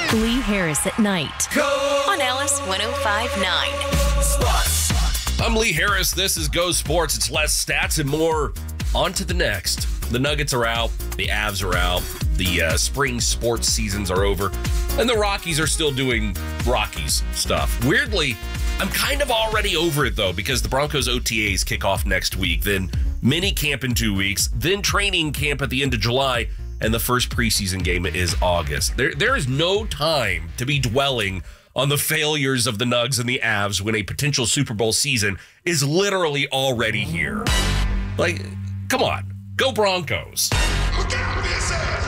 Lee Harris at night. On Alice 105.9. Sports. I'm Lee Harris. This is Go Sports. It's less stats and more. On to the next. The Nuggets are out. The Avs are out. The spring sports seasons are over. And the Rockies are still doing Rockies stuff. Weirdly, I'm kind of already over it, though, because the Broncos OTAs kick off next week. Then mini camp in 2 weeks. Then training camp at the end of July. And the first preseason game is August. There is no time to be dwelling on the failures of the Nugs and the Avs when a potential Super Bowl season is literally already here. Like, come on. Go Broncos. Look out for yourself.